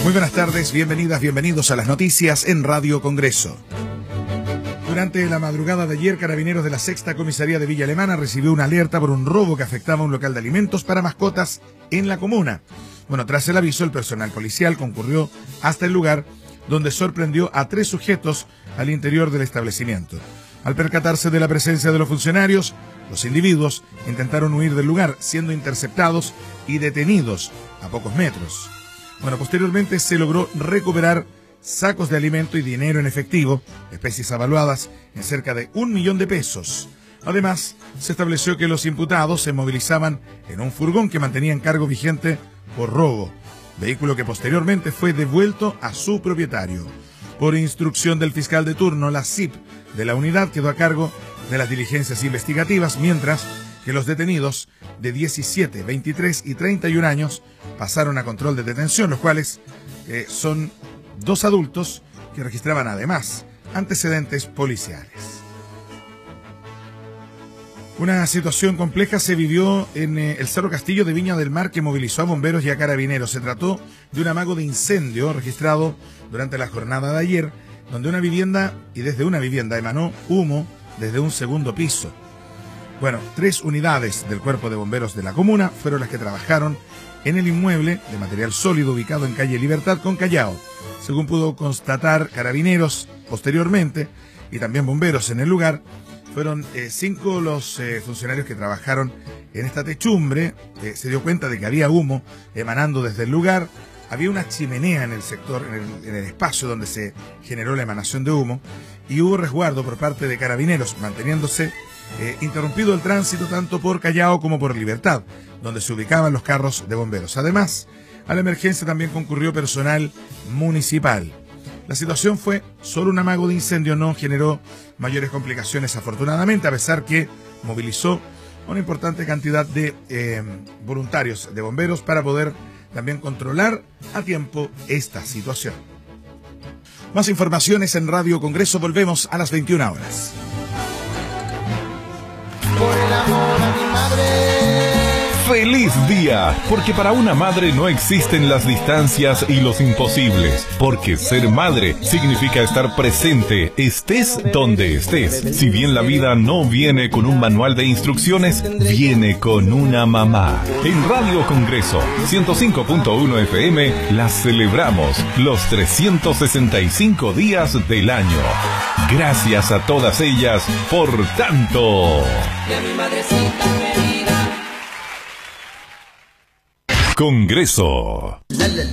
Muy buenas tardes, bienvenidas, bienvenidos a las noticias en Radio Congreso. Durante la madrugada de ayer, Carabineros de la Sexta Comisaría de Villa Alemana recibió una alerta por un robo que afectaba a un local de alimentos para mascotas en la comuna. Bueno, tras el aviso, el personal policial concurrió hasta el lugar, donde sorprendió a 3 sujetos al interior del establecimiento. Al percatarse de la presencia de los funcionarios, los individuos intentaron huir del lugar, siendo interceptados y detenidos a pocos metros. Bueno, posteriormente se logró recuperar sacos de alimento y dinero en efectivo, especies avaluadas en cerca de 1 millón de pesos. Además, se estableció que los imputados se movilizaban en un furgón que mantenían cargo vigente por robo, vehículo que posteriormente fue devuelto a su propietario. Por instrucción del fiscal de turno, la CIP de la unidad quedó a cargo de las diligencias investigativas, mientras que los detenidos de 17, 23 y 31 años pasaron a control de detención, los cuales son 2 adultos que registraban además antecedentes policiales. Una situación compleja se vivió en el Cerro Castillo de Viña del Mar, que movilizó a bomberos y a carabineros. Se trató de un amago de incendio registrado durante la jornada de ayer, donde desde una vivienda emanó humo desde un segundo piso. Bueno, 3 unidades del Cuerpo de Bomberos de la comuna fueron las que trabajaron en el inmueble de material sólido ubicado en calle Libertad con Callao. Según pudo constatar Carabineros posteriormente y también bomberos en el lugar, fueron 5 los funcionarios que trabajaron en esta techumbre. Se dio cuenta de que había humo emanando desde el lugar. Había una chimenea en el sector, en el espacio donde se generó la emanación de humo, y hubo resguardo por parte de Carabineros, manteniéndose interrumpido el tránsito tanto por Callao como por Libertad, donde se ubicaban los carros de bomberos. Además, a la emergencia también concurrió personal municipal. La situación fue solo un amago de incendio, no generó mayores complicaciones afortunadamente, a pesar que movilizó una importante cantidad de voluntarios de bomberos para poder también controlar a tiempo esta situación. Más informaciones en Radio Congreso, volvemos a las 21 horas. Por el amor a mi madre. ¡Feliz día! Porque para una madre no existen las distancias y los imposibles. Porque ser madre significa estar presente, estés donde estés. Si bien la vida no viene con un manual de instrucciones, viene con una mamá. En Radio Congreso 105.1 FM la celebramos los 365 días del año. Gracias a todas ellas por tanto. Y a mi madrecita querida. Congreso.